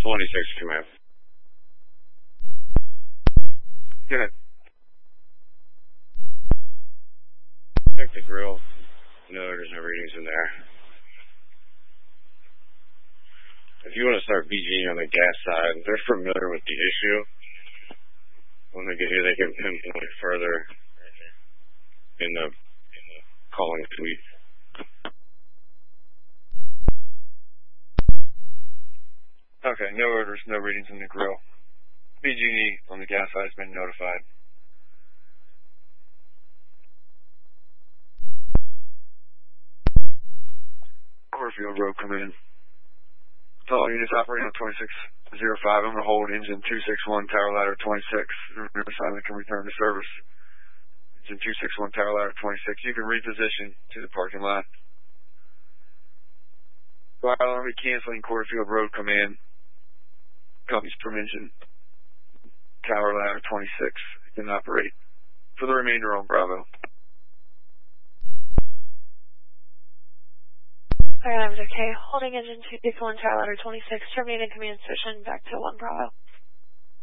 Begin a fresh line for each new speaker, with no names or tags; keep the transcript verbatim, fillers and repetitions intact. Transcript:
twenty-six command.
Good.
Check the grill. No, there's no readings in there. If you want to start VGing on the gas side, they're familiar with the issue. When they get here, they can pinpoint further in the, in the calling suite.
Okay, no orders, no readings in the grill. B G E on the gas side has been notified. Corfield Road, come in. All units operating on twenty-six oh five. I'm going to hold engine two six one, tower ladder twenty-six. Remember, silent can return to service. Engine two six one, tower ladder twenty-six. You can reposition to the parking lot. Fire alarm be canceling. Corfield Road, come in. Company's from engine tower ladder twenty-six. Can operate for the remainder on Bravo.
Fire alarms okay. Holding engine two six one, tower ladder twenty-six. Terminating command session back to one Bravo.